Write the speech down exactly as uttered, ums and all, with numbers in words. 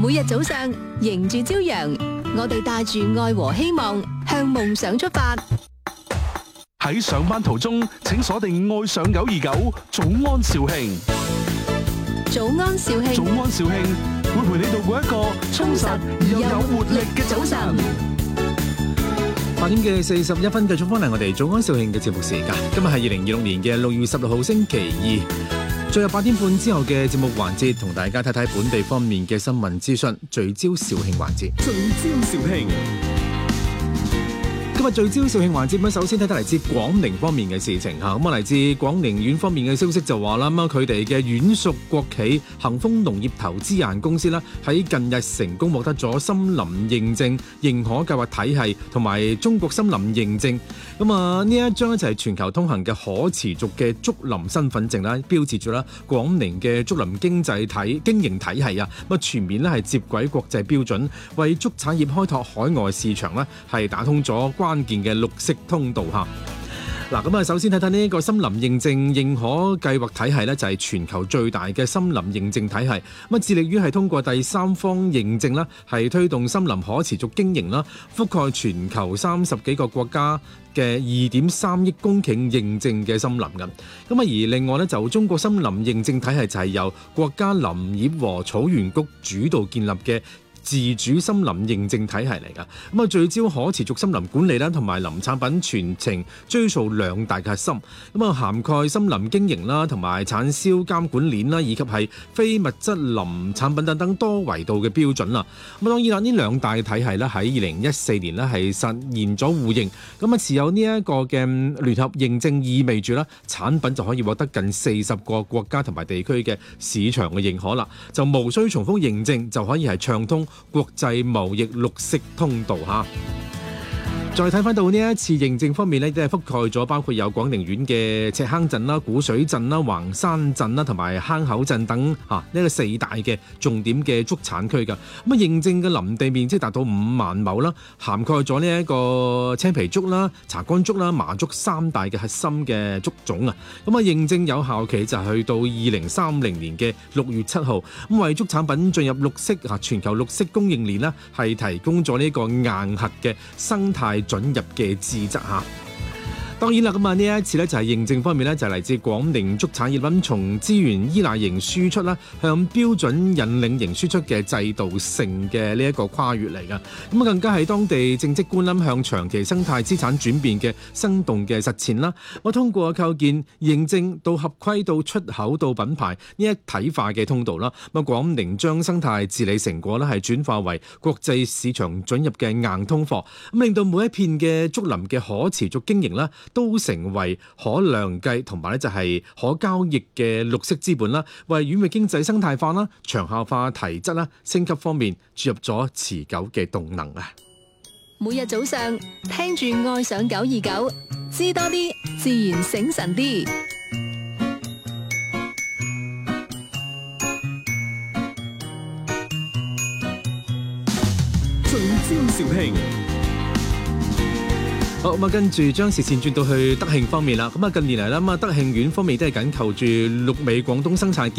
每日早上迎住朝陽，我哋帶住愛和希望向夢想出發。 喺上班途中，請鎖定愛上九二九早安兆慶。 早安兆慶， 早安兆慶會陪你度過一個充實而又有活力嘅早晨。 八點嘅四十一分，繼續翻嚟我哋早安兆慶嘅節目時間。今日係二零二六年嘅六月十六號星期二，進入八點半之後嘅節目環節，同大家睇睇本地方面嘅新聞資訊。聚焦兆慶環節， 聚焦兆慶。 今日聚焦兆慶環節，咁首先睇睇嚟自廣寧方面嘅事情嚇。咁啊嚟自廣寧縣方面嘅消息就話啦，咁佢哋嘅縣屬國企恒豐農業投資有限公司啦，喺近日成功獲得咗森林認證認可計劃體系同埋中國森林認證。咁啊呢一張咧就係全球通行嘅可持續嘅竹林身份證啦，標誌住啦廣寧嘅竹林經濟體經營體系啊，咁啊全面咧係接軌國際標準，為竹產業開拓海外市場咧係打通咗關鍵嘅綠色通道嚇。嗱，咁啊，首先睇睇呢一個森林認證認可計劃體系咧，就係全球最大嘅森林認證體系。咁啊，致力於係通過第三方認證啦，係推動森林可持續經營啦，覆蓋全球三十幾個國家嘅二點三億公頃認證嘅森林嘅。咁啊，而另外咧就中國森林認證體系就係由國家林業和草原局主導建立嘅自主森林認證體系嚟㗎，咁啊聚焦可持續森林管理啦，同埋林產品傳承追溯兩大嘅核心，咁啊涵蓋森林經營啦，同埋產銷監管鏈啦，以及係非物質林產品等等多維度嘅標準啦。咁當然啦，呢兩大體系咧喺二零一四年咧係實現咗互認，咁啊持有呢一個嘅聯合認證，意味住啦產品就可以獲得近四十個國家同埋地區嘅市場嘅認可啦，就無需重複認證就可以係暢通國際貿易綠色通道嚇。再睇翻到呢一次認證方面呢，都係覆蓋咗包括有廣寧縣嘅赤坑鎮啦、古水鎮啦、橫山鎮啦同埋坑口鎮等嚇呢個四大嘅重點嘅竹產區㗎。咁啊認證嘅林地面積達到五萬畝啦，涵蓋咗呢一個青皮竹啦、茶乾竹啦、麻竹三大嘅核心嘅竹種啊。咁啊認證有效期就係去到二零三零年嘅六月七號。咁為竹產品進入綠色嚇全球綠色供應鏈呢，係提供咗呢個硬核嘅生態准入嘅資質嚇。當然啦，咁啊呢一次咧就係認證方面咧，就係嚟自廣寧竹產業咁從資源依賴型輸出啦，向標準引領型輸出嘅制度性嘅呢一個跨越嚟㗎。咁啊更加係當地政績官諗向長期生態資產轉變嘅生動嘅實踐啦。我通過構建認證到合規到出口到品牌呢一體化嘅通道啦。咁啊廣寧將生態治理成果咧係轉化為國際市場准入嘅硬通貨，咁令到每一片嘅竹林嘅可持續經營啦，都成為可量計同埋咧就係可交易嘅綠色資本啦，為縣域經濟生態化啦、長效化提質啦、升級方面注入咗持久嘅動能啊！ 每日早上聽住愛上九二九，知多啲，自然醒神啲。 聚焦兆慶。 好，咁啊，跟住將視線轉到去德慶方面啦。咁啊，近年嚟啦，咁啊，德慶縣方面都係緊扣住綠美廣東生產